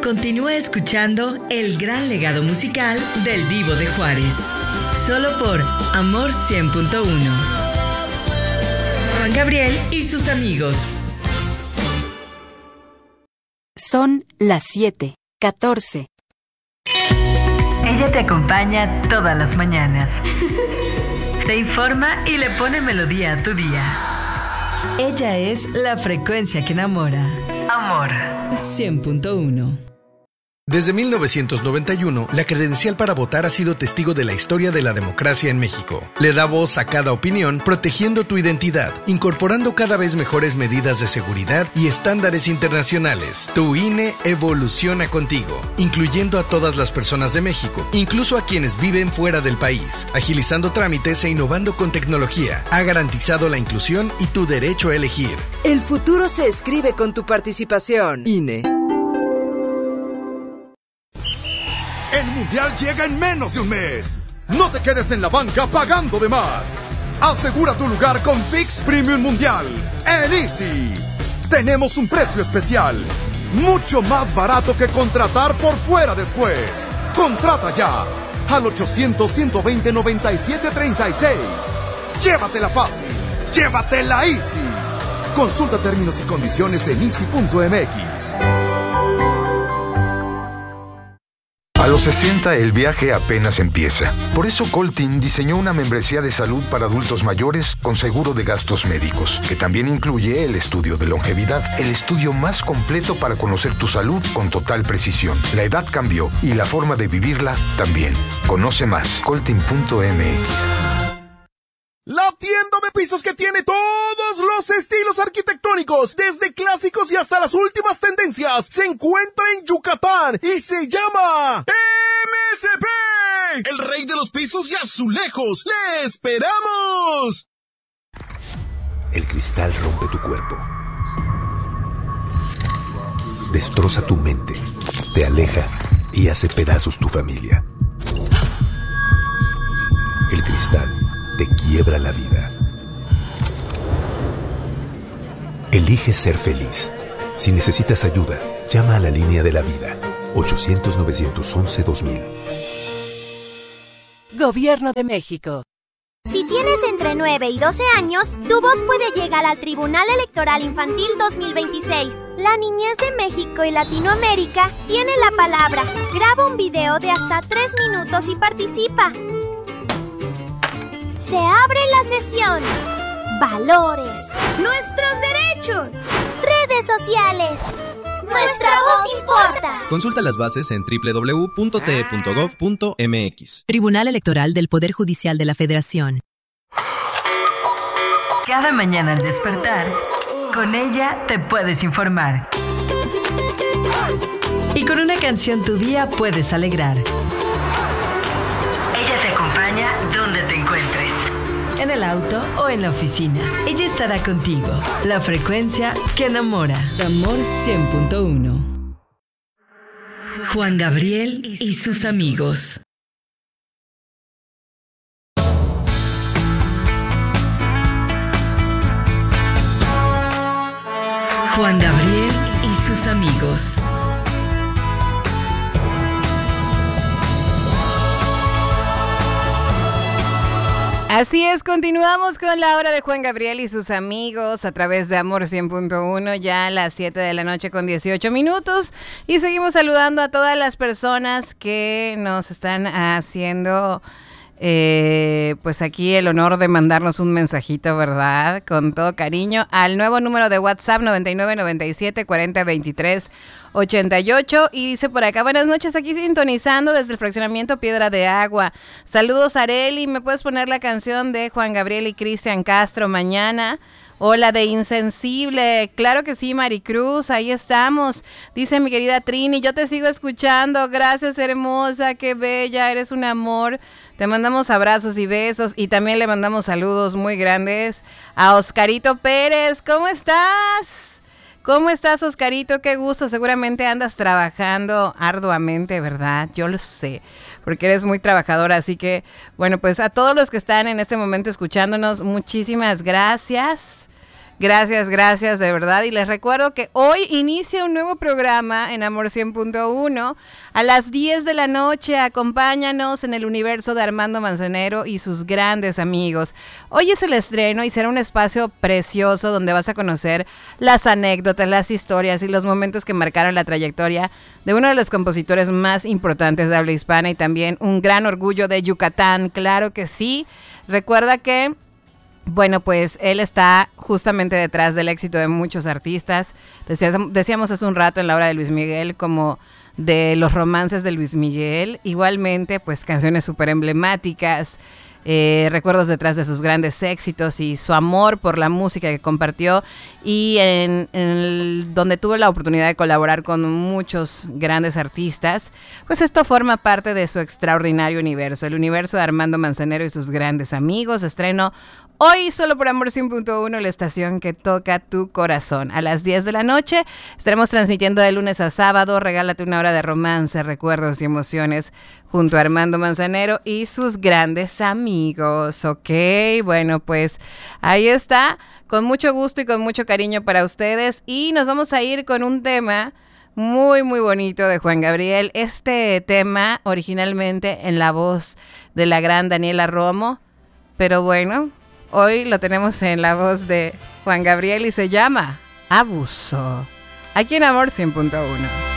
Continúa escuchando el gran legado musical del Divo de Juárez. Solo por Amor 100.1. Juan Gabriel y sus amigos. Son las 7:14. Ella te acompaña todas las mañanas. Te informa y le pone melodía a tu día. Ella es la frecuencia que enamora. Amor 100.1. Desde 1991, la credencial para votar ha sido testigo de la historia de la democracia en México. Le da voz a cada opinión, protegiendo tu identidad, incorporando cada vez mejores medidas de seguridad y estándares internacionales. Tu INE evoluciona contigo, incluyendo a todas las personas de México, incluso a quienes viven fuera del país, agilizando trámites e innovando con tecnología. Ha garantizado la inclusión y tu derecho a elegir. El futuro se escribe con tu participación. INE. El Mundial llega en menos de un mes. No te quedes en la banca pagando de más. Asegura tu lugar con Fix Premium Mundial en Easy. Tenemos un precio especial, mucho más barato que contratar por fuera después. Contrata ya al 800-120-9736. Llévatela fácil, llévatela Easy. Consulta términos y condiciones en easy.mx. A los 60 el viaje apenas empieza. Por eso Coltin diseñó una membresía de salud para adultos mayores con seguro de gastos médicos, que también incluye el estudio de longevidad, el estudio más completo para conocer tu salud con total precisión. La edad cambió y la forma de vivirla también. Conoce más, coltin.mx. La tienda de pisos que tiene todos los estilos arquitectónicos, desde clásicos y hasta las últimas tendencias, se encuentra en Yucatán y se llama MSP, el rey de los pisos y azulejos. ¡Le esperamos! El cristal rompe tu cuerpo, destroza tu mente, te aleja y hace pedazos tu familia. El cristal te quiebra la vida. Elige ser feliz. Si necesitas ayuda, llama a la línea de la vida. 800-911-2000. Gobierno de México. Si tienes entre 9 y 12 años, tu voz puede llegar al Tribunal Electoral Infantil 2026. La niñez de México y Latinoamérica tiene la palabra. Graba un video de hasta 3 minutos y participa. Se abre la sesión. Valores. Nuestros derechos. Redes sociales. Nuestra voz importa. Consulta las bases en www.te.gov.mx. Tribunal Electoral del Poder Judicial de la Federación. Cada mañana al despertar, con ella te puedes informar. Y con una canción tu día puedes alegrar. Ella te acompaña donde te encuentres. En el auto o en la oficina. Ella estará contigo. La frecuencia que enamora. Amor 100.1. Juan Gabriel y sus amigos. Juan Gabriel y sus amigos. Así es, continuamos con la hora de Juan Gabriel y sus amigos a través de Amor 100.1, ya a las 7 de la noche con 18 minutos. Y seguimos saludando a todas las personas que nos están haciendo pues aquí el honor de mandarnos un mensajito, ¿verdad? Con todo cariño al nuevo número de WhatsApp 9997 40 23 88 y dice por acá: buenas noches, aquí sintonizando desde el fraccionamiento Piedra de Agua. Saludos, Areli, ¿me puedes poner la canción de Juan Gabriel y Cristian Castro mañana? O la de Insensible. Claro que sí, Maricruz, ahí estamos. Dice mi querida Trini, yo te sigo escuchando. Gracias, hermosa, qué bella, eres un amor. Te mandamos abrazos y besos y también le mandamos saludos muy grandes a Oscarito Pérez. ¿Cómo estás? ¿Cómo estás, Oscarito? Qué gusto, seguramente andas trabajando arduamente, ¿verdad? Yo lo sé, porque eres muy trabajadora, así que, bueno, pues a todos los que están en este momento escuchándonos, muchísimas gracias. Gracias, de verdad. Y les recuerdo que hoy inicia un nuevo programa en Amor 100.1 a las 10 de la noche. Acompáñanos en el universo de Armando Manzanero y sus grandes amigos. Hoy es el estreno y será un espacio precioso donde vas a conocer las anécdotas, las historias y los momentos que marcaron la trayectoria de uno de los compositores más importantes de habla hispana y también un gran orgullo de Yucatán. Claro que sí. Recuerda que bueno, pues él está justamente detrás del éxito de muchos artistas. Decíamos hace un rato en la hora de Luis Miguel como de los romances de Luis Miguel. Igualmente, pues canciones súper emblemáticas, recuerdos detrás de sus grandes éxitos y su amor por la música que compartió y donde tuvo la oportunidad de colaborar con muchos grandes artistas. Pues esto forma parte de su extraordinario universo, el universo de Armando Manzanero y sus grandes amigos. Estreno hoy solo por Amor 100.1, la estación que toca tu corazón. A las 10 de la noche estaremos transmitiendo de lunes a sábado. Regálate una hora de romance, recuerdos y emociones junto a Armando Manzanero y sus grandes amigos. Ok, bueno, pues ahí está. Con mucho gusto y con mucho cariño para ustedes. Y nos vamos a ir con un tema muy, muy bonito de Juan Gabriel. Este tema originalmente en la voz de la gran Daniela Romo. Pero bueno, hoy lo tenemos en la voz de Juan Gabriel y se llama Abuso. Aquí en Amor 100.1.